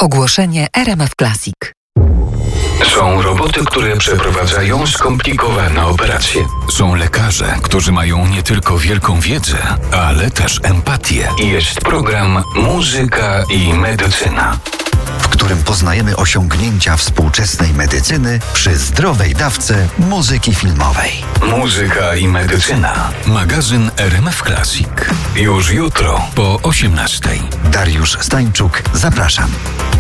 Ogłoszenie RMF Classic. Są roboty, które przeprowadzają skomplikowane operacje. Są lekarze, którzy mają nie tylko wielką wiedzę, ale też empatię. Jest program Muzyka i Medycyna, w którym poznajemy osiągnięcia współczesnej medycyny przy zdrowej dawce muzyki filmowej. Muzyka i Medycyna. Magazyn RMF Classic. Już jutro po 18:00. Dariusz Stańczuk, zapraszam.